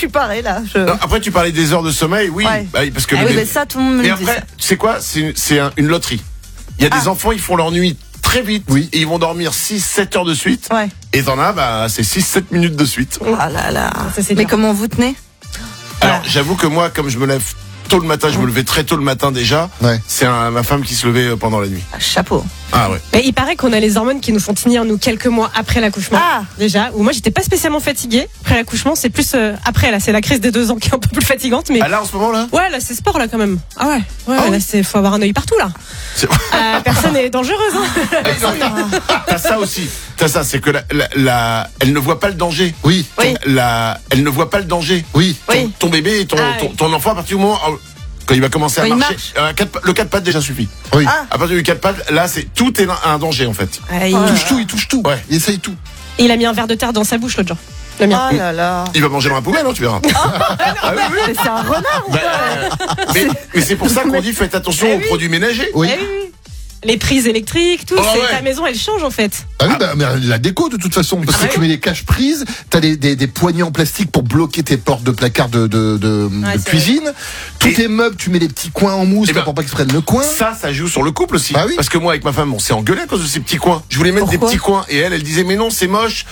suis parée là. Non, après, tu parlais des heures de sommeil, oui. Ouais. Bah, parce que Ah oui, mais ça, tout le monde me Mais le dit. après, tu sais quoi? C'est une loterie. Il y a des enfants, ils font leur nuit très vite. Oui. Et ils vont dormir 6-7 heures de suite. Ouais. Et t'en as, bah, c'est 6-7 minutes de suite. Ah là là. Ça, c'est Mais dur. comment vous tenez? Alors, j'avoue que moi, comme je me lève tôt le matin, je me levais très tôt le matin déjà. Ouais. C'est ma femme qui se levait pendant la nuit. Ah, chapeau. Ah ouais. Mais il paraît qu'on a les hormones qui nous font tenir, nous, quelques mois après l'accouchement. Ah. Déjà, où moi, j'étais pas spécialement fatiguée après l'accouchement. C'est plus après, là, c'est la crise des 2 ans qui est un peu plus fatigante. Mais Ah là, en ce moment là? ouais, là, c'est sport, là, quand même. Ah ouais. Ouais, Ah là, oui. faut avoir un œil partout, là. C'est- Personne n'est dangereuse, hein. T'as ça aussi. T'as ça, c'est que elle ne voit pas le danger. Oui. Oui. Elle ne voit pas le danger. Oui. Oui. Ton bébé et ton, Ah oui. ton enfant, à partir du moment quand il va commencer à Quand il marcher, marche. le 4 pattes déjà suffit. Oui. Ah. À partir du 4 pattes, là, tout est un danger en fait. Ah, Il touche tout, il touche tout. Ouais. Il essaye tout. il a mis un verre de terre dans sa bouche l'autre jour. Le mien. Oh là là. Il va manger dans la poubelle, hein, tu verras. Ah oui, oui. Mais c'est un renard ou Bah, quoi? mais c'est pour ça qu'on dit faites attention aux produits ménagers. Oui. Eh oui. Les prises électriques, tout. Oh, c'est ouais. Ta maison, elle change, en fait. Ah oui, bah, mais la déco de toute façon, parce que tu mets les caches-prises, t'as des poignées en plastique pour bloquer tes portes de placard de c'est cuisine. Tous Et- tes meubles, tu mets des petits coins en mousse Eh ben, pour pas qu'ils se prennent le coin. Ça joue sur le couple aussi. Bah oui. Parce que moi, avec ma femme, on s'est engueulé à cause de ces petits coins. Je voulais mettre Pourquoi des petits coins. Et elle disait, mais non, c'est moche.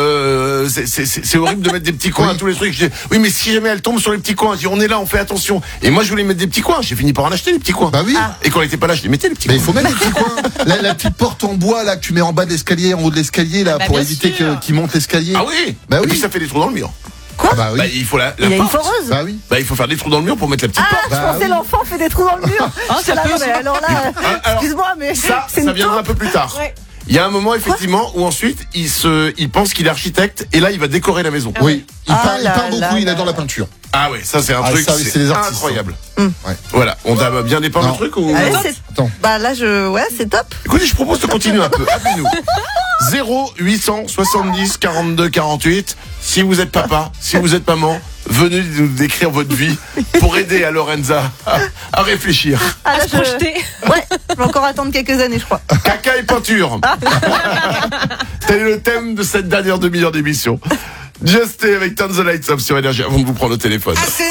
C'est horrible de mettre des petits coins à tous les trucs. Je dis, oui, mais si jamais elle tombe sur les petits coins, je dis, on est là, on fait attention. Et moi, je voulais mettre des petits coins. J'ai fini par en acheter des petits coins. Bah oui. Et quand elle était pas là, je les mettais, les petits Mais il coins. faut mettre des petits coins. La petite porte en bois là que tu mets en bas de l'escalier, en haut de l'escalier là, Bah, pour bien éviter sûr. qu'il monte l'escalier. Ah oui. Bah Et oui. puis ça fait des trous dans le mur. Ah bah oui. Bah, il faut la Il y a une porte. foreuse. Bah oui. Bah, il faut faire des trous dans le mur pour mettre la petite Ah, porte. je Bah pensais oui. l'enfant fait des trous dans le mur. Ah, C'est ça là, peut non, aussi. mais alors là, alors, excuse-moi, mais Ça c'est une viendra un taupe. peu plus tard. Ouais. Il y a un moment effectivement où ensuite il pense qu'il est architecte et là il va décorer la maison. Oui. Il Ah peint, il là peint beaucoup, là il là adore la là. peinture. Ah ouais, ça c'est un Ah, truc, ça, c'est les artistes, incroyable. Ouais. Voilà, on t'a bien dépeint le Non. truc ou Ah ouais, c'est- Attends. Bah là, ouais, c'est top. Écoutez, je propose de continuer un peu. Appelez-nous. 0870 42 48. Si vous êtes papa, si vous êtes maman, venez nous décrire votre vie pour aider à Lorenza à réfléchir. Ah là, Se projeter. Ouais, je vais encore attendre quelques années, je crois. Caca et peinture. Tel est le thème de cette dernière demi-heure d'émission. Just Stay avec Turn the Lights Up sur Énergie avant de vous prendre au téléphone.